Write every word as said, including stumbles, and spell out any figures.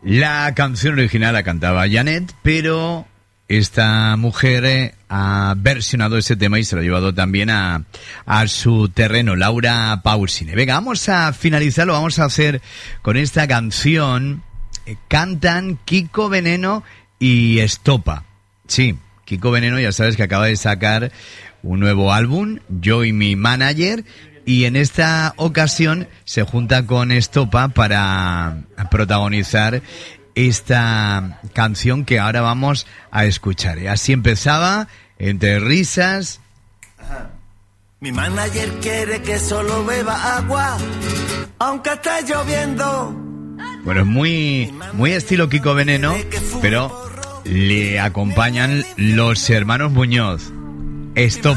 La canción original la cantaba Janet, pero esta mujer eh, ha versionado ese tema y se lo ha llevado también a, a su terreno, Laura Pausini. Venga, vamos a finalizarlo, vamos a hacer con esta canción. Eh, cantan Kiko Veneno y Estopa. Sí, Kiko Veneno ya sabes que acaba de sacar un nuevo álbum, Yo y mi manager, y en esta ocasión se junta con Estopa para protagonizar esta canción que ahora vamos a escuchar. Y así empezaba, entre risas. Mi manager quiere que solo beba agua, aunque esté lloviendo. Bueno, es muy, muy estilo Kiko Veneno, pero le acompañan los hermanos Muñoz. Estopa.